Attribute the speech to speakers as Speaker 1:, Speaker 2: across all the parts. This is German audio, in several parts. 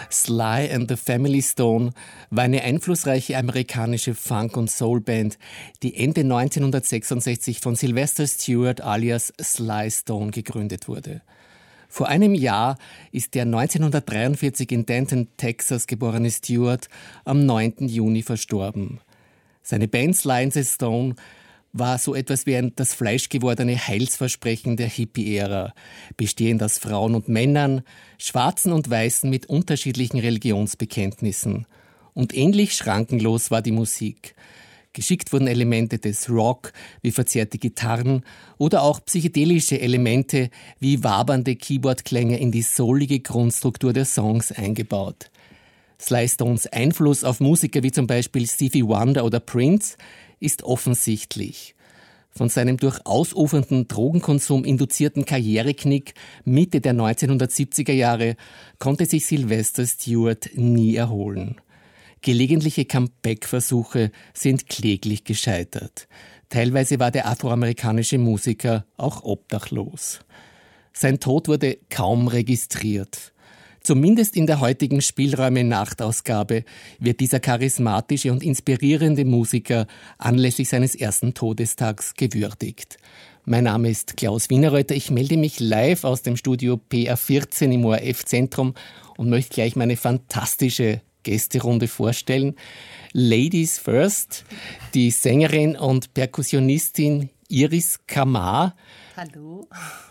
Speaker 1: Sly and the Family Stone war eine einflussreiche amerikanische Funk- und Soul-Band, die Ende 1966 von Sylvester Stewart alias Sly Stone gegründet wurde. Vor einem Jahr ist der 1943 in Denton, Texas geborene Stewart am 9. Juni verstorben. Seine Band Sly and the Stone war so etwas wie das fleischgewordene Heilsversprechen der Hippie-Ära, bestehend aus Frauen und Männern, Schwarzen und Weißen mit unterschiedlichen Religionsbekenntnissen. Und ähnlich schrankenlos war die Musik. Geschickt wurden Elemente des Rock, wie verzerrte Gitarren, oder auch psychedelische Elemente, wie wabernde Keyboardklänge in die soulige Grundstruktur der Songs eingebaut. Sly Stones Einfluss auf Musiker wie zum Beispiel Stevie Wonder oder Prince ist offensichtlich. Von seinem durch ausufernden Drogenkonsum induzierten Karriereknick Mitte der 1970er Jahre konnte sich Sylvester Stewart nie erholen. Gelegentliche Comeback-Versuche sind kläglich gescheitert. Teilweise war der afroamerikanische Musiker auch obdachlos. Sein Tod wurde kaum registriert. Zumindest in der heutigen Spielräume-Nachtausgabe wird dieser charismatische und inspirierende Musiker anlässlich seines ersten Todestags gewürdigt. Mein Name ist Klaus Wienerreuter. Ich melde mich live aus dem Studio PR14 im ORF-Zentrum und möchte gleich meine fantastische Gästerunde vorstellen. Ladies first, die Sängerin und Perkussionistin Iris Kamar.
Speaker 2: Hallo.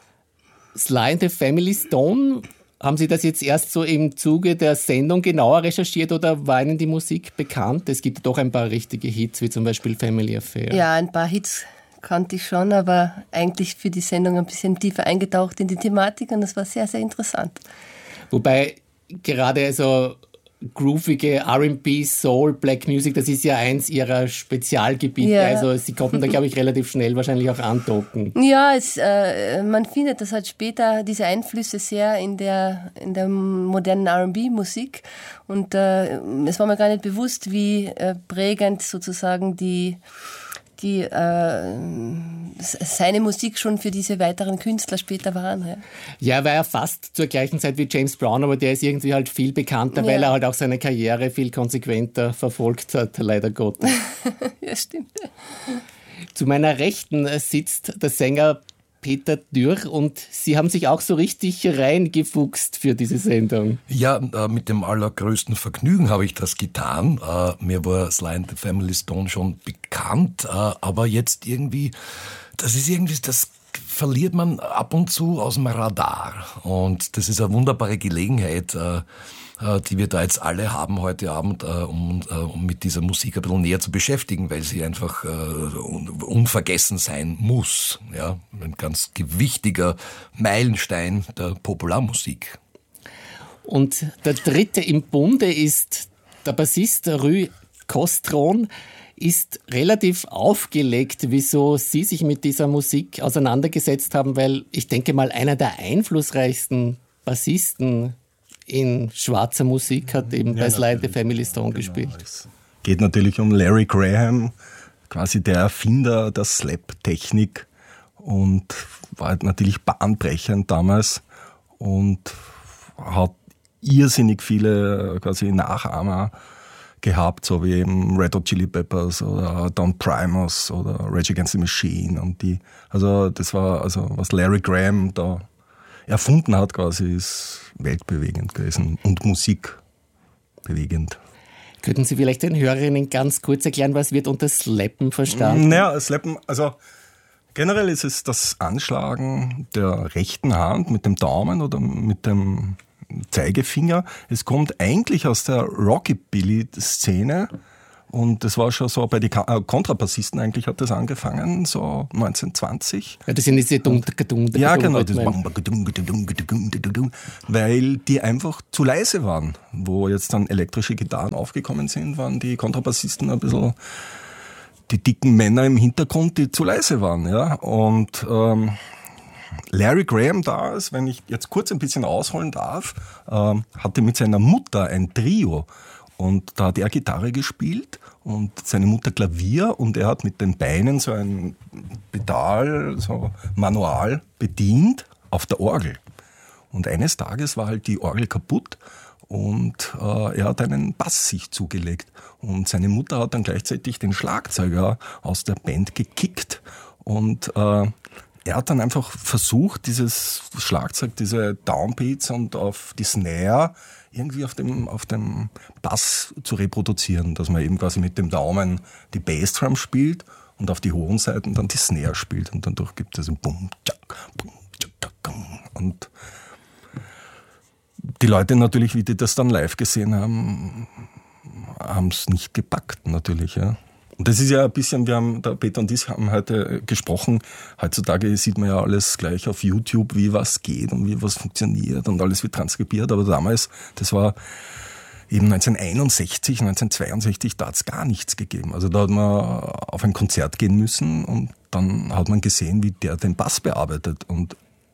Speaker 1: Sly and the Family Stone. Haben Sie das jetzt erst so im Zuge der Sendung genauer recherchiert oder war Ihnen die Musik bekannt? Es gibt doch ein paar richtige Hits, wie zum Beispiel Family Affair.
Speaker 2: Ja, ein paar Hits kannte ich schon, aber eigentlich für die Sendung ein bisschen tiefer eingetaucht in die Thematik und das war sehr, sehr interessant.
Speaker 1: Wobei gerade also groovige R&B, Soul, Black Music, das ist ja eins Ihrer Spezialgebiete.
Speaker 2: Ja.
Speaker 1: Also Sie konnten da, glaube ich, relativ schnell wahrscheinlich auch andocken.
Speaker 2: Ja, man findet das halt später, diese Einflüsse sehr in der modernen R&B-Musik und es war mir gar nicht bewusst, wie prägend sozusagen seine Musik schon für diese weiteren Künstler später waren.
Speaker 1: Ja, er war ja fast zur gleichen Zeit wie James Brown, aber der ist irgendwie halt viel bekannter, weil er halt auch seine Karriere viel konsequenter verfolgt hat, leider Gottes.
Speaker 2: Ja, stimmt.
Speaker 1: Zu meiner Rechten sitzt der Sänger Peter Dürr und Sie haben sich auch so richtig reingefuchst für diese Sendung.
Speaker 3: Ja, mit dem allergrößten Vergnügen habe ich das getan. Mir war Sly and the Family Stone schon bekannt, aber jetzt irgendwie, das verliert man ab und zu aus dem Radar. Und das ist eine wunderbare Gelegenheit, die wir da jetzt alle haben heute Abend, um mit dieser Musik ein bisschen näher zu beschäftigen, weil sie einfach unvergessen sein muss. Ja, ein ganz gewichtiger Meilenstein der Popularmusik.
Speaker 1: Und der dritte im Bunde ist der Bassist Rui Costron, ist relativ aufgelegt, wieso Sie sich mit dieser Musik auseinandergesetzt haben, weil ich denke mal, einer der einflussreichsten Bassisten in schwarzer Musik hat eben bei Sly and the Family Stone gespielt.
Speaker 4: Es geht natürlich um Larry Graham, quasi der Erfinder der Slap-Technik und war natürlich bahnbrechend damals und hat irrsinnig viele quasi Nachahmer gehabt, so wie eben Red Hot Chili Peppers oder Don Primus oder Rage Against the Machine und das war was Larry Graham da erfunden hat quasi, ist weltbewegend gewesen und musikbewegend.
Speaker 1: Könnten Sie vielleicht den Hörerinnen ganz kurz erklären, was wird unter Slappen verstanden?
Speaker 4: Naja, Slappen, also generell ist es das Anschlagen der rechten Hand mit dem Daumen oder mit dem Zeigefinger. Es kommt eigentlich aus der Rockabilly-Szene. Und das war schon so, bei den Kontrabassisten eigentlich hat das angefangen, so 1920.
Speaker 1: Ja, das sind diese
Speaker 4: Ja, genau, das weil die einfach zu leise waren. Wo jetzt dann elektrische Gitarren aufgekommen sind, waren die Kontrabassisten ein bisschen die dicken Männer im Hintergrund, die zu leise waren. Ja. Und Larry Graham damals, wenn ich jetzt kurz ein bisschen ausholen darf, hatte mit seiner Mutter ein Trio. Und da hat er Gitarre gespielt und seine Mutter Klavier und er hat mit den Beinen so ein Pedal, so manual bedient auf der Orgel. Und eines Tages war halt die Orgel kaputt und er hat einen Bass sich zugelegt. Und seine Mutter hat dann gleichzeitig den Schlagzeuger aus der Band gekickt und er hat dann einfach versucht, dieses Schlagzeug, diese Downbeats und auf die Snare irgendwie auf dem Bass zu reproduzieren, dass man eben quasi mit dem Daumen die Bassdrum spielt und auf die hohen Seiten dann die Snare spielt und dann gibt es ein Bum, tschak, und die Leute natürlich, wie die das dann live gesehen haben, haben es nicht gepackt natürlich, ja. Und das ist ja ein bisschen, der Peter und ich haben heute gesprochen, heutzutage sieht man ja alles gleich auf YouTube, wie was geht und wie was funktioniert und alles wird transkribiert, aber damals, das war eben 1961, 1962, da hat es gar nichts gegeben. Also da hat man auf ein Konzert gehen müssen und dann hat man gesehen, wie der den Bass bearbeitet und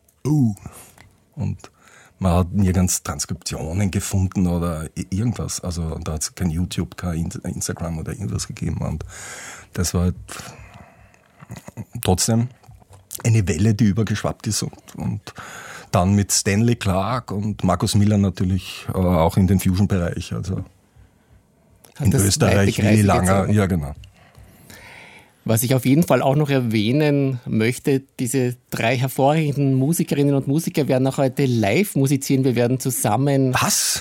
Speaker 4: man hat nirgends Transkriptionen gefunden oder irgendwas. Also da hat es kein YouTube, kein Instagram oder irgendwas gegeben. Und das war halt trotzdem eine Welle, die übergeschwappt ist. Und dann mit Stanley Clarke und Markus Miller natürlich auch in den Fusion-Bereich. Also in Österreich wie lange. Ja, genau.
Speaker 1: Was ich auf jeden Fall auch noch erwähnen möchte, diese 3 hervorragenden Musikerinnen und Musiker werden auch heute live musizieren. Wir werden zusammen...
Speaker 4: Was?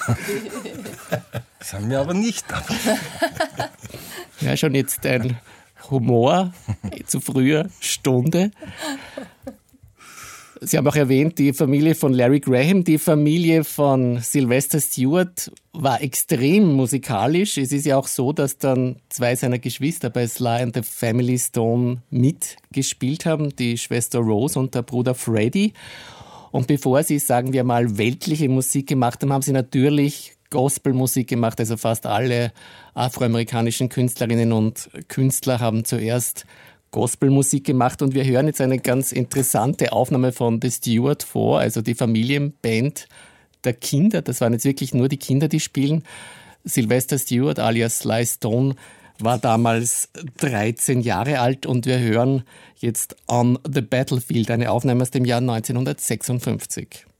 Speaker 4: Das haben wir aber nicht.
Speaker 1: Ja, schon jetzt ein Humor zu früher Stunde. Sie haben auch erwähnt, die Familie von Larry Graham, die Familie von Sylvester Stewart war extrem musikalisch. Es ist ja auch so, dass dann 2 seiner Geschwister bei Sly and the Family Stone mitgespielt haben, die Schwester Rose und der Bruder Freddie. Und bevor sie, sagen wir mal, weltliche Musik gemacht haben, haben sie natürlich Gospelmusik gemacht. Also fast alle afroamerikanischen Künstlerinnen und Künstler haben zuerst Gospelmusik gemacht und wir hören jetzt eine ganz interessante Aufnahme von The Stewart vor, also die Familienband der Kinder. Das waren jetzt wirklich nur die Kinder, die spielen. Sylvester Stewart alias Sly Stone war damals 13 Jahre alt und wir hören jetzt On the Battlefield, eine Aufnahme aus dem Jahr 1956.